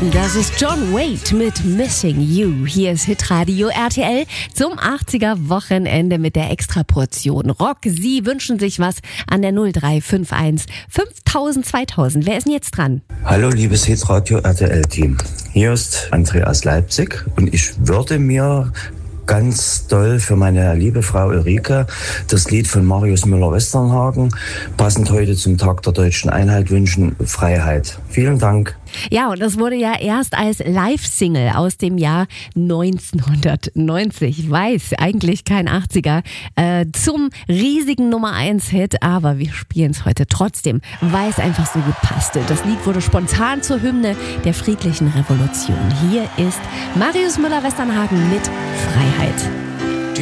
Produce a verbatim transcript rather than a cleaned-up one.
Das ist John Waite mit Missing You. Hier ist Hitradio R T L zum achtziger-Wochenende mit der Extraportion Rock. Sie wünschen sich was an der null drei fünf eins fünftausend zweitausend. Wer ist denn jetzt dran? Hallo liebes Hitradio R T L-Team. Hier ist André aus Leipzig und ich würde mir ganz doll für meine liebe Frau Ulrike das Lied von Marius Müller-Westernhagen, passend heute zum Tag der Deutschen Einheit, wünschen: Freiheit. Vielen Dank. Ja, und das wurde ja erst als Live-Single aus dem Jahr neunzehnhundertneunzig. Ich weiß, eigentlich kein achtziger, äh, zum riesigen Nummer eins Hit, aber wir spielen es heute trotzdem, weil es einfach so gut passte. Das Lied wurde spontan zur Hymne der friedlichen Revolution. Hier ist Marius Müller-Westernhagen mit Freiheit.